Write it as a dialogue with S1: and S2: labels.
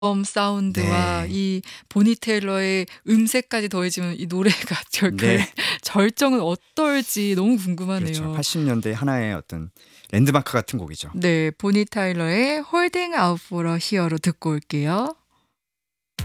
S1: 사운드와
S2: 네.
S1: 이 보니 테일러의 음색까지 더해지면 이 노래가
S2: 네.
S1: 절정은 어떨지 너무
S2: 그렇죠.
S1: 궁금하네요.
S2: 80년대 하나의 어떤 랜드마크 같은 곡이죠.
S1: 네. 보니 타일러의 Holding Out for a Hero로 듣고 올게요.